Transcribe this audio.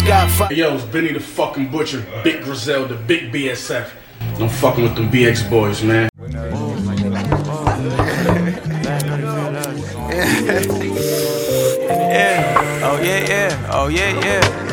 got five. Yo, it's Benny the fucking Butcher, Big Griselda, Big BSF. I'm fucking with them BX boys, man. Yeah. Oh yeah, yeah. Oh yeah, yeah.